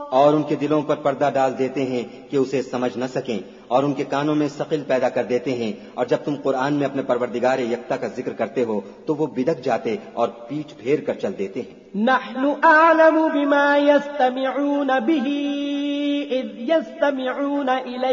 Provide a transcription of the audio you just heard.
और उनके दिलों पर पर्दा डाल देते हैं कि उसे समझ न सकें, और उनके कानों में सकिल पैदा कर देते हैं, और जब तुम कुरान में अपने परवरदिगार यक्ता का जिक्र करते हो तो वो बिदक जाते और पीठ फेर कर चल देते हैं। नहनु आलमु बिमा यस्तमिऊन बिही इज़ यस्तमिऊन इलैक